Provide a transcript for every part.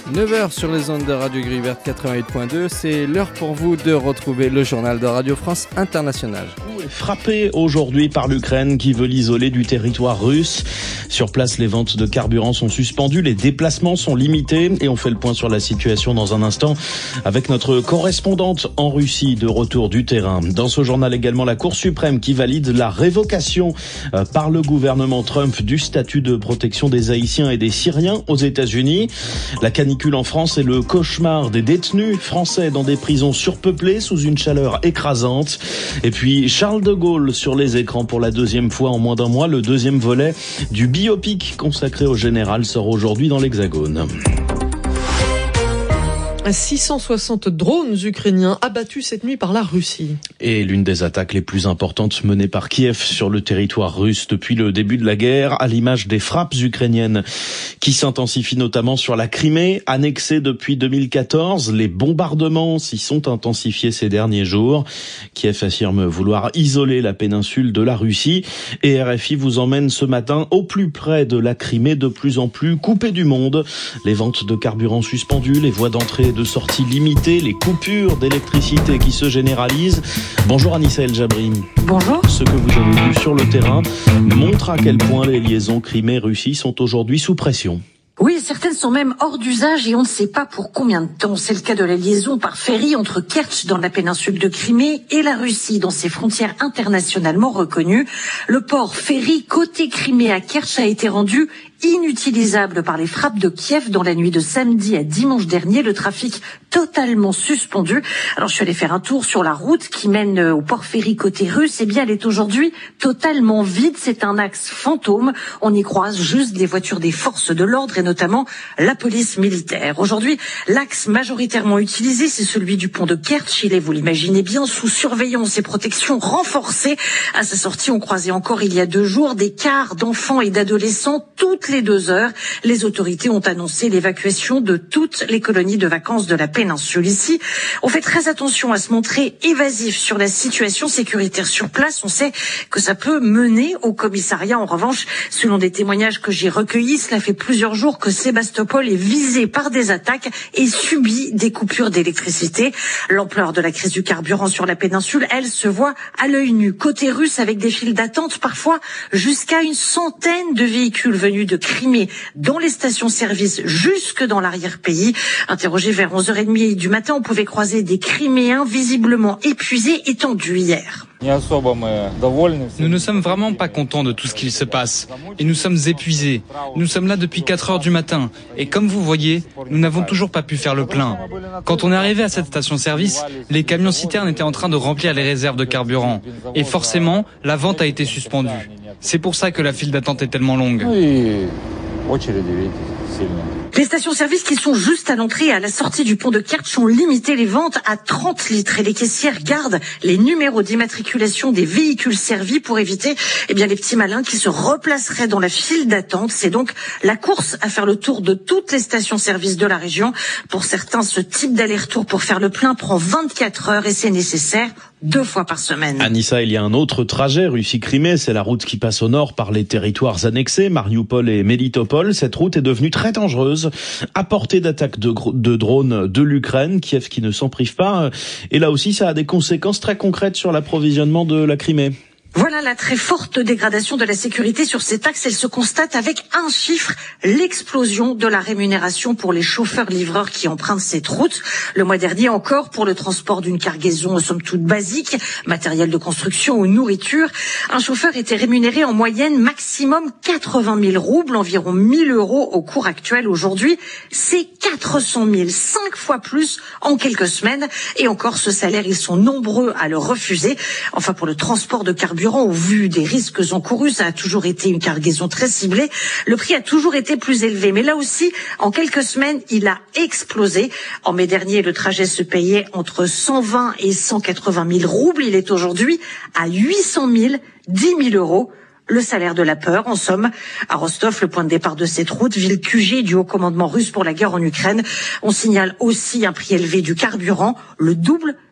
9h sur les ondes de Radio Gris Verte 88.2, c'est l'heure pour vous de retrouver le journal de Radio France Internationale. Frappé aujourd'hui par l'Ukraine qui veut l'isoler du territoire russe. Sur place, les ventes de carburant sont suspendues, les déplacements sont limités et on fait le point sur la situation dans un instant avec notre correspondante en Russie de retour du terrain. Dans ce journal également, la Cour suprême qui valide la révocation par le gouvernement Trump du statut de protection des Haïtiens et des Syriens aux États-Unis. La canicule en France est le cauchemar des détenus français dans des prisons surpeuplées sous une chaleur écrasante. Et puis Charles de Gaulle sur les écrans pour la deuxième fois en moins d'un mois. Le deuxième volet du biopic consacré au général sort aujourd'hui dans l'Hexagone. 660 drones ukrainiens abattus cette nuit par la Russie. Et l'une des attaques les plus importantes menées par Kiev sur le territoire russe depuis le début de la guerre, à l'image des frappes ukrainiennes qui s'intensifient notamment sur la Crimée, annexée depuis 2014. Les bombardements s'y sont intensifiés ces derniers jours. Kiev affirme vouloir isoler la péninsule de la Russie. Et RFI vous emmène ce matin au plus près de la Crimée, de plus en plus coupée du monde. Les ventes de carburant suspendues, les voies d'entrée et de sortie limitées, les coupures d'électricité qui se généralisent. Bonjour Anissa El Jabri. Bonjour. Ce que vous avez vu sur le terrain montre à quel point les liaisons Crimée-Russie sont aujourd'hui sous pression. Oui, certaines sont même hors d'usage et on ne sait pas pour combien de temps. C'est le cas de la liaison par ferry entre Kertch dans la péninsule de Crimée et la Russie dans ses frontières internationalement reconnues. Le port ferry côté Crimée à Kertch a été rendu inutilisable par les frappes de Kiev dans la nuit de samedi à dimanche dernier, le trafic totalement suspendu. Alors je suis allée faire un tour sur la route qui mène au port ferry côté russe. Eh bien, elle est aujourd'hui totalement vide. C'est un axe fantôme. On y croise juste des voitures des forces de l'ordre et notamment la police militaire. Aujourd'hui, l'axe majoritairement utilisé, c'est celui du pont de Kertch. Il est, vous l'imaginez bien, sous surveillance et protection renforcée. À sa sortie, on croisait encore il y a 2 jours des cars d'enfants et d'adolescents toutes les 2 heures. Les autorités ont annoncé l'évacuation de toutes les colonies de vacances de la péninsule. Ici, on fait très attention à se montrer évasif sur la situation sécuritaire sur place. On sait que ça peut mener au commissariat. En revanche, selon des témoignages que j'ai recueillis, cela fait plusieurs jours que Sébastopol est visé par des attaques et subit des coupures d'électricité. L'ampleur de la crise du carburant sur la péninsule, elle, se voit à l'œil nu. Côté russe, avec des files d'attente, parfois jusqu'à une centaine de véhicules venus de Crimée dans les stations-service jusque dans l'arrière-pays. Interrogé vers 11h30 du matin, on pouvait croiser des Criméens visiblement épuisés et tendus hier. Nous ne sommes vraiment pas contents de tout ce qu'il se passe. Et nous sommes épuisés. Nous sommes là depuis 4 heures du matin. Et comme vous voyez, nous n'avons toujours pas pu faire le plein. Quand on est arrivé à cette station-service, les camions-citernes étaient en train de remplir les réserves de carburant. Et forcément, la vente a été suspendue. C'est pour ça que la file d'attente est tellement longue. Les stations-service qui sont juste à l'entrée et à la sortie du pont de Kertch ont limité les ventes à 30 litres et les caissières gardent les numéros d'immatriculation des véhicules servis pour éviter les petits malins qui se replaceraient dans la file d'attente. C'est donc la course à faire le tour de toutes les stations-service de la région. Pour certains, ce type d'aller-retour pour faire le plein prend 24 heures et c'est nécessaire 2 fois par semaine. Anissa, il y a un autre trajet Russie-Crimée, c'est la route qui passe au nord par les territoires annexés, Mariupol et Melitopol. Cette route est devenue très dangereuse, à portée d'attaques de drones de l'Ukraine, Kiev qui ne s'en prive pas. Et là aussi, ça a des conséquences très concrètes sur l'approvisionnement de la Crimée. Voilà la très forte dégradation de la sécurité sur cet axe. Elle se constate avec un chiffre, l'explosion de la rémunération pour les chauffeurs-livreurs qui empruntent cette route. Le mois dernier encore, pour le transport d'une cargaison somme toute basique, matériel de construction ou nourriture, un chauffeur était rémunéré en moyenne maximum 80 000 roubles, environ 1 000 euros au cours actuel. Aujourd'hui, c'est 400 000, 5 fois plus en quelques semaines. Et encore, ce salaire, ils sont nombreux à le refuser. Enfin, pour le transport de carburant, au vu des risques encourus, ça a toujours été une cargaison très ciblée. Le prix a toujours été plus élevé. Mais là aussi, en quelques semaines, il a explosé. En mai dernier, le trajet se payait entre 120 et 180 000 roubles. Il est aujourd'hui à 800 000, 10 000 euros. Le salaire de la peur, en somme. À Rostov, le point de départ de cette route, ville QG du haut commandement russe pour la guerre en Ukraine, on signale aussi un prix élevé du carburant, le double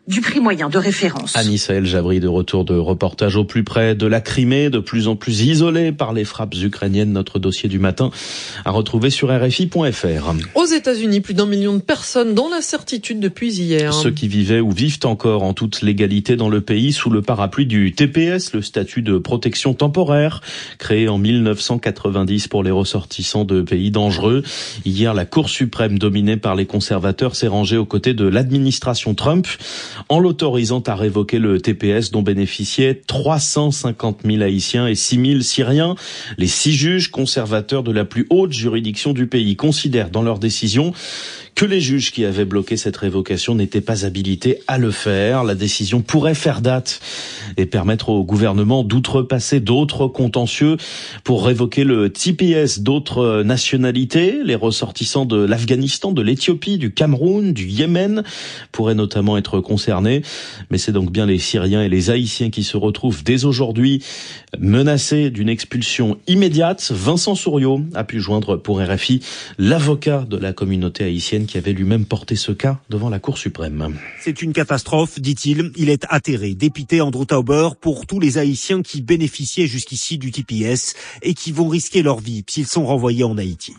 du prix moyen de référence. Anissa El Jabri de retour de reportage au plus près de la Crimée, de plus en plus isolée par les frappes ukrainiennes. Notre dossier du matin à retrouver sur RFI.fr. Aux États-Unis, plus d'1 million de personnes dans l'incertitude depuis hier. Ceux qui vivaient ou vivent encore en toute légalité dans le pays sous le parapluie du TPS, le statut de protection temporaire, créé en 1990 pour les ressortissants de pays dangereux. Hier, la Cour suprême, dominée par les conservateurs, s'est rangée aux côtés de l'administration Trump en l'autorisant à révoquer le TPS dont bénéficiaient 350 000 Haïtiens et 6 000 Syriens. Les 6 juges conservateurs de la plus haute juridiction du pays considèrent dans leur décision que les juges qui avaient bloqué cette révocation n'étaient pas habilités à le faire. La décision pourrait faire date et permettre au gouvernement d'outrepasser d'autres contentieux pour révoquer le TPS d'autres nationalités. Les ressortissants de l'Afghanistan, de l'Éthiopie, du Cameroun, du Yémen pourraient notamment être concernés. Mais c'est donc bien les Syriens et les Haïtiens qui se retrouvent dès aujourd'hui menacés d'une expulsion immédiate. Vincent Souriau a pu joindre pour RFI l'avocat de la communauté haïtienne qui avait lui-même porté ce cas devant la Cour suprême. C'est une catastrophe, dit-il. Il est atterré, dépité Andrew Tauber pour tous les Haïtiens qui bénéficiaient jusqu'ici du TPS et qui vont risquer leur vie s'ils sont renvoyés en Haïti.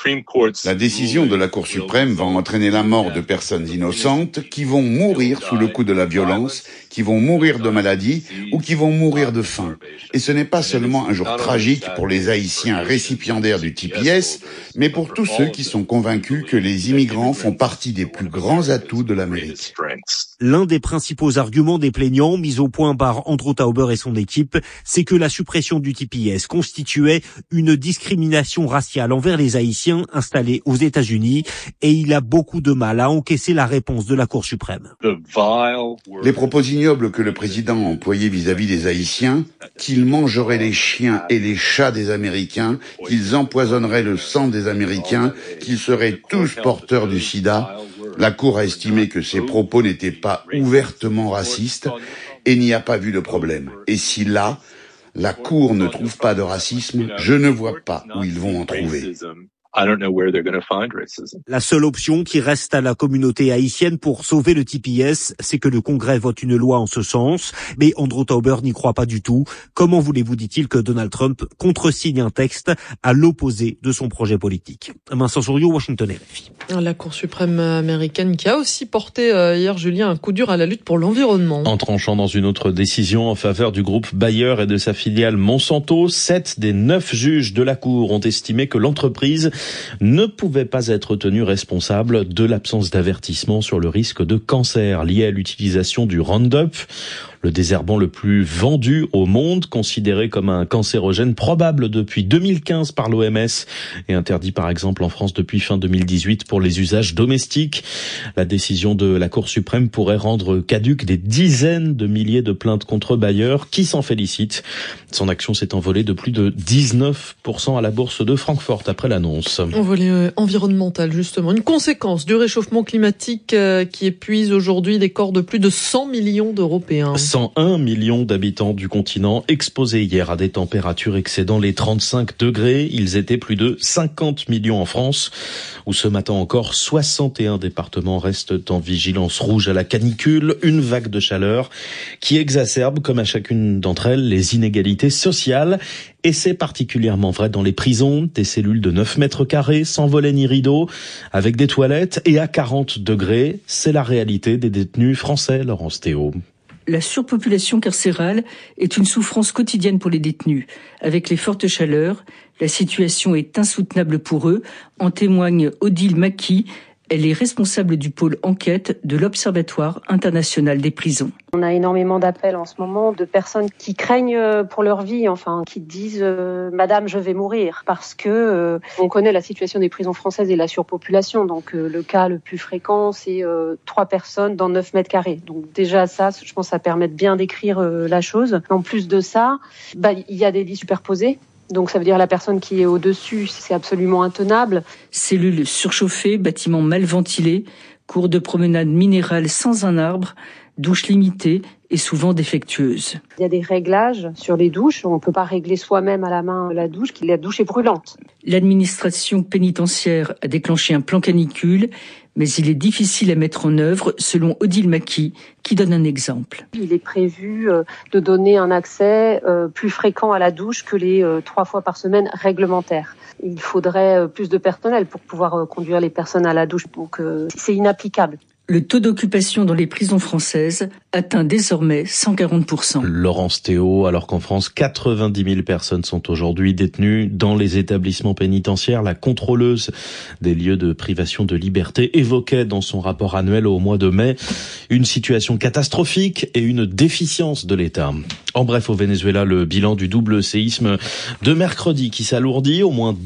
La décision de la Cour suprême va entraîner la mort de personnes innocentes qui vont mourir sous le coup de la violence, qui vont mourir de maladie ou qui vont mourir de faim. Et ce n'est pas seulement un jour tragique pour les Haïtiens récipiendaires du TPS, mais pour tous ceux qui sont convaincus que les immigrants font partie des plus grands atouts de l'Amérique. L'un des principaux arguments des plaignants, mis au point par Andrew Tauber et son équipe, c'est que la suppression du TPS constituait une discrimination raciale envers les Haïtiens installés aux États-Unis, et il a beaucoup de mal à encaisser la réponse de la Cour suprême. Les propos ignobles que le président a employés vis-à-vis des Haïtiens, qu'ils mangeraient les chiens et les chats des Américains, qu'ils empoisonneraient le sang des Américains, qu'ils seraient tous porteurs du sida. La Cour a estimé que ces propos n'étaient pas ouvertement racistes et n'y a pas vu de problème. Et si là, la Cour ne trouve pas de racisme, je ne vois pas où ils vont en trouver. La seule option qui reste à la communauté haïtienne pour sauver le TPS, c'est que le Congrès vote une loi en ce sens. Mais Andrew Tauber n'y croit pas du tout. Comment voulez-vous, dit-il, que Donald Trump contresigne un texte à l'opposé de son projet politique? Vincent Souriau, Washington RFI. La Cour suprême américaine qui a aussi porté hier, Julien, un coup dur à la lutte pour l'environnement. En tranchant dans une autre décision en faveur du groupe Bayer et de sa filiale Monsanto, 7 des 9 juges de la Cour ont estimé que l'entreprise ne pouvait pas être tenue responsable de l'absence d'avertissement sur le risque de cancer lié à l'utilisation du Roundup, le désherbant le plus vendu au monde, considéré comme un cancérogène probable depuis 2015 par l'OMS et interdit par exemple en France depuis fin 2018 pour les usages domestiques. La décision de la Cour suprême pourrait rendre caduques des dizaines de milliers de plaintes contre Bayer, qui s'en félicite. Son action s'est envolée de plus de 19% à la bourse de Francfort après l'annonce. Envolée environnementale, justement. Une conséquence du réchauffement climatique qui épuise aujourd'hui les corps de plus de 100 millions d'Européens. 101 millions d'habitants du continent exposés hier à des températures excédant les 35 degrés. Ils étaient plus de 50 millions en France, où ce matin encore 61 départements restent en vigilance rouge à la canicule. Une vague de chaleur qui exacerbe, comme à chacune d'entre elles, les inégalités sociales. Et c'est particulièrement vrai dans les prisons, des cellules de 9 mètres carrés, sans volets ni rideaux, avec des toilettes et à 40 degrés. C'est la réalité des détenus français, Laurence Théo. La surpopulation carcérale est une souffrance quotidienne pour les détenus. Avec les fortes chaleurs, la situation est insoutenable pour eux, en témoigne Odile Maki. Elle est responsable du pôle enquête de l'Observatoire international des prisons. On a énormément d'appels en ce moment de personnes qui craignent pour leur vie, qui disent « Madame, je vais mourir » parce que on connaît la situation des prisons françaises et la surpopulation. Donc le cas le plus fréquent, c'est 3 personnes dans 9 mètres carrés. Donc déjà ça, je pense, ça permet de bien décrire la chose. En plus de ça, il y a des lits superposés. Donc ça veut dire la personne qui est au-dessus, c'est absolument intenable. Cellules surchauffées, bâtiments mal ventilés, cours de promenade minérale sans un arbre, douches limitées et souvent défectueuses. Il y a des réglages sur les douches. On ne peut pas régler soi-même à la main la douche, la douche est brûlante. L'administration pénitentiaire a déclenché un plan canicule, mais il est difficile à mettre en œuvre, selon Odile Maki, qui donne un exemple. Il est prévu de donner un accès plus fréquent à la douche que les 3 fois par semaine réglementaires. Il faudrait plus de personnel pour pouvoir conduire les personnes à la douche, donc c'est inapplicable. Le taux d'occupation dans les prisons françaises atteint désormais 140%. Laurence Théo, alors qu'en France, 90 000 personnes sont aujourd'hui détenues dans les établissements pénitentiaires. La contrôleuse des lieux de privation de liberté évoquait dans son rapport annuel au mois de mai une situation catastrophique et une déficience de l'État. En bref, au Venezuela, le bilan du double séisme de mercredi qui s'alourdit, au moins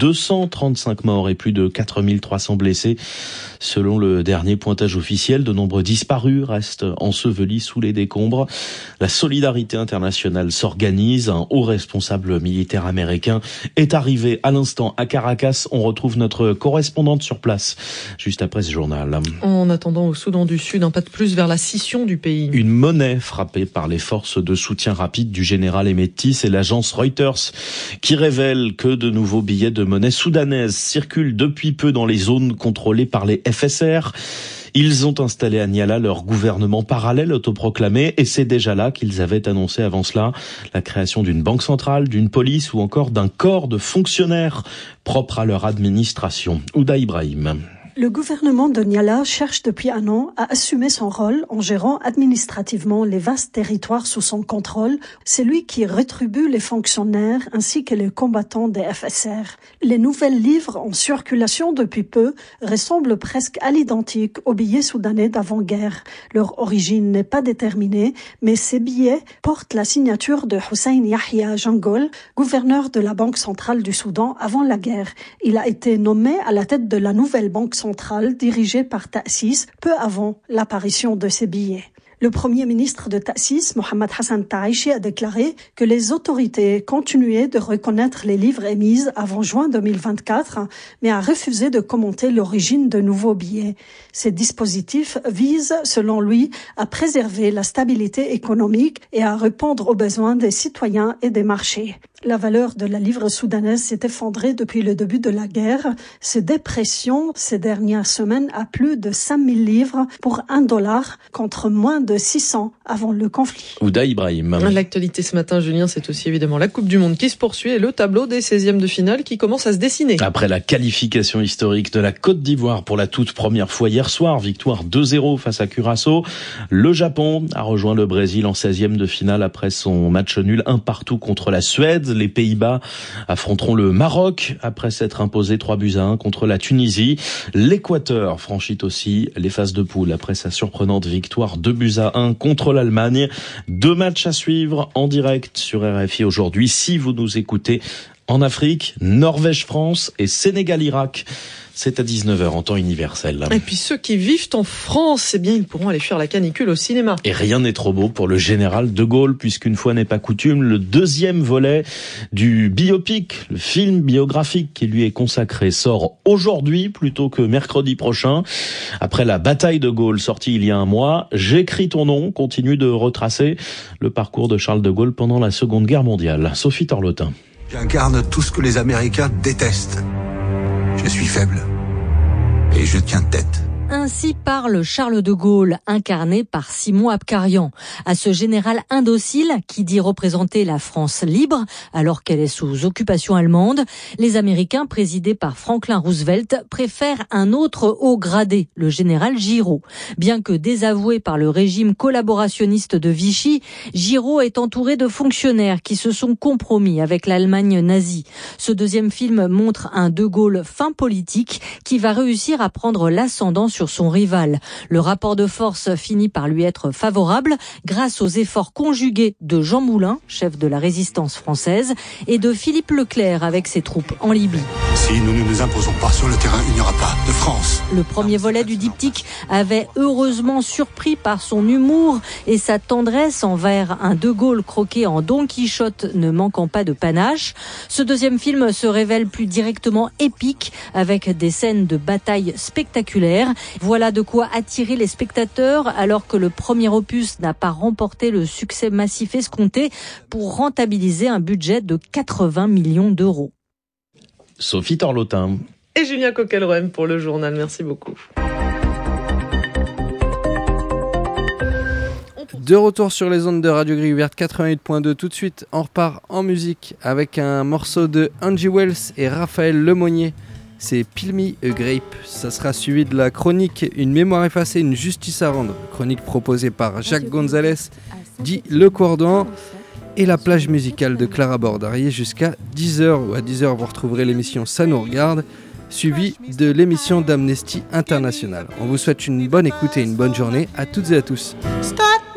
235 morts et plus de 4300 blessés. Selon le dernier pointage officiel, de nombreux disparus restent ensevelis sous les décombres. La solidarité internationale s'organise. Un haut responsable militaire américain est arrivé à l'instant à Caracas. On retrouve notre correspondante sur place juste après ce journal. En attendant, au Soudan du Sud, un pas de plus vers la scission du pays. Une monnaie frappée par les forces de soutien rapide du général Hemeti, c'est l'agence Reuters qui révèle que de nouveaux billets de monnaie soudanaise circulent depuis peu dans les zones contrôlées par les FSR. Ils ont installé à Niala leur gouvernement parallèle autoproclamé et c'est déjà là qu'ils avaient annoncé avant cela la création d'une banque centrale, d'une police ou encore d'un corps de fonctionnaires propres à leur administration. Ouda Ibrahim. Le gouvernement de Niala cherche depuis un an à assumer son rôle en gérant administrativement les vastes territoires sous son contrôle. C'est lui qui rétribue les fonctionnaires ainsi que les combattants des FSR. Les nouvelles livres en circulation depuis peu ressemblent presque à l'identique aux billets soudanais d'avant-guerre. Leur origine n'est pas déterminée, mais ces billets portent la signature de Hussein Yahya Jangol, gouverneur de la Banque centrale du Soudan avant la guerre. Il a été nommé à la tête de la nouvelle banque centrale dirigée par Ta'sis peu avant l'apparition de ces billets. Le premier ministre de Ta'sis, Mohamed Hassan Taïchi, a déclaré que les autorités continuaient de reconnaître les livres émis avant juin 2024, mais a refusé de commenter l'origine de nouveaux billets. Ces dispositifs visent, selon lui, à préserver la stabilité économique et à répondre aux besoins des citoyens et des marchés. La valeur de la livre soudanaise s'est effondrée depuis le début de la guerre. Se dépression ces dernières semaines à plus de 5000 livres pour $1 contre moins de 600 avant le conflit. Ouda Ibrahim. L'actualité ce matin, Julien, c'est aussi évidemment la Coupe du Monde qui se poursuit et le tableau des 16e de finale qui commence à se dessiner. Après la qualification historique de la Côte d'Ivoire pour la toute première fois hier soir, victoire 2-0 face à Curaçao, le Japon a rejoint le Brésil en 16e de finale après son match nul 1-1 contre la Suède. Les Pays-Bas affronteront le Maroc après s'être imposé 3-1 contre la Tunisie. L'Équateur franchit aussi les phases de poule après sa surprenante victoire 2-1 contre l'Allemagne. 2 matchs à suivre en direct sur RFI aujourd'hui. Si vous nous écoutez en Afrique, Norvège-France et Sénégal-Irak. C'est à 19h en temps universel. Et puis ceux qui vivent en France, eh bien, ils pourront aller fuir la canicule au cinéma. Et rien n'est trop beau pour le général de Gaulle, puisqu'une fois n'est pas coutume, le deuxième volet du biopic, le film biographique qui lui est consacré, sort aujourd'hui plutôt que mercredi prochain. Après la bataille de Gaulle sortie il y a un mois, J'écris ton nom continue de retracer le parcours de Charles de Gaulle pendant la Seconde Guerre mondiale. Sophie Torlotin. J'incarne tout ce que les Américains détestent. Je suis faible et je tiens tête. Ainsi parle Charles de Gaulle, incarné par Simon Abkarian. À ce général indocile qui dit représenter la France libre alors qu'elle est sous occupation allemande, les Américains présidés par Franklin Roosevelt préfèrent un autre haut gradé, le général Giraud. Bien que désavoué par le régime collaborationniste de Vichy, Giraud est entouré de fonctionnaires qui se sont compromis avec l'Allemagne nazie. Ce deuxième film montre un de Gaulle fin politique qui va réussir à prendre l'ascendant sur son rival. Le rapport de force finit par lui être favorable grâce aux efforts conjugués de Jean Moulin, chef de la résistance française, et de Philippe Leclerc avec ses troupes en Libye. Si nous ne nous imposons pas sur le terrain, il n'y aura pas de France. Le premier volet du diptyque avait heureusement surpris par son humour et sa tendresse envers un De Gaulle croqué en Don Quichotte ne manquant pas de panache. Ce deuxième film se révèle plus directement épique avec des scènes de bataille spectaculaires Voilà de quoi attirer les spectateurs alors que le premier opus n'a pas remporté le succès massif escompté pour rentabiliser un budget de 80 millions d'euros. Sophie Torlotin. Et Julien Coquelroem pour le journal. Merci beaucoup. De retour sur les ondes de Radio Gris Ouverte 88.2, tout de suite on repart en musique avec un morceau de Angie Wells et Raphaël Lemonnier. C'est Peel Me a Grape. Ça sera suivi de la chronique Une mémoire effacée, une justice à rendre. Chronique proposée par Jacques Gonzalez, dit Le Cordon, et la plage musicale de Clara Bordarier jusqu'à 10h. Ou à 10h vous retrouverez l'émission Ça nous regarde, suivi de l'émission d'Amnesty International. On vous souhaite une bonne écoute et une bonne journée à toutes et à tous.